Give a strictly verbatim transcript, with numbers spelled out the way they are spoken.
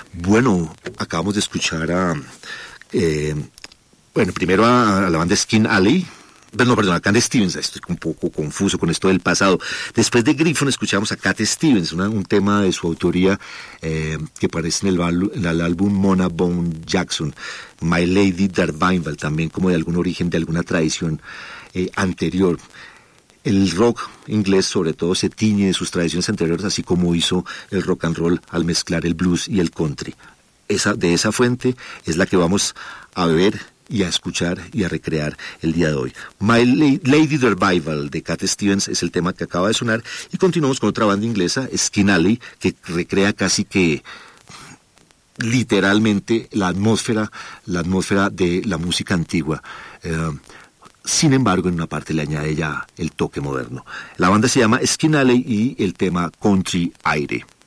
Bueno, acabamos de escuchar a... Eh, bueno, primero a, a la banda Skin Alley. No, perdón, a Cat Stevens, estoy un poco confuso con esto del pasado. Después de Gryphon escuchamos a Cat Stevens, una, un tema de su autoría eh, que aparece en el, en el álbum Mona Bone Jackson, My Lady Darbyval, también como de algún origen, de alguna tradición eh, anterior. El rock inglés sobre todo se tiñe de sus tradiciones anteriores, así como hizo el rock and roll al mezclar el blues y el country. Esa, de esa fuente es la que vamos a beber y a escuchar y a recrear el día de hoy. My Lady Revival de Cat Stevens es el tema que acaba de sonar, y continuamos con otra banda inglesa, Skin Alley, que recrea casi que literalmente la atmósfera, la atmósfera de la música antigua. Eh, sin embargo, en una parte le añade ya el toque moderno. La banda se llama Skin Alley y el tema Country Aire.